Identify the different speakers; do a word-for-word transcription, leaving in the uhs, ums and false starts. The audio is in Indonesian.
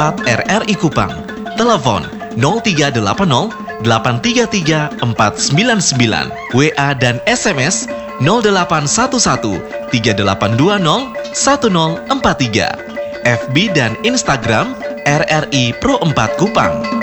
Speaker 1: empat R R I Kupang. Telepon nol tiga delapan nol delapan tiga tiga empat sembilan sembilan. W A dan S M S nol delapan satu satu tiga delapan dua nol satu nol empat tiga. F B dan Instagram R R I Pro empat Kupang.